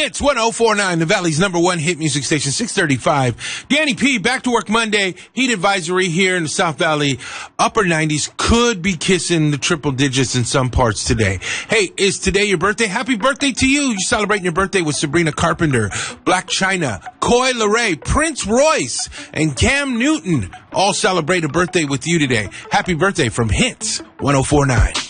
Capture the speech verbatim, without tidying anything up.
Hits one oh four point nine, the Valley's number one hit music station, six thirty-five. Danny P, back to work Monday. Heat advisory here in the South Valley. Upper nineties, could be kissing the triple digits in some parts today. Hey, is today your birthday? Happy birthday to you. You're celebrating your birthday with Sabrina Carpenter, Black China, Coi Leray, Prince Royce, and Cam Newton all celebrate a birthday with you today. Happy birthday from Hits one oh four point nine.